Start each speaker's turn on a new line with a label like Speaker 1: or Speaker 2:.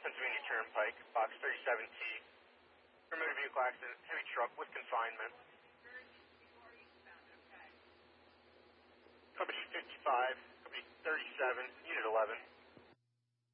Speaker 1: Pennsylvania Turnpike, box 37T. For motor vehicle accident, heavy truck with confinement. Company 55, company 37.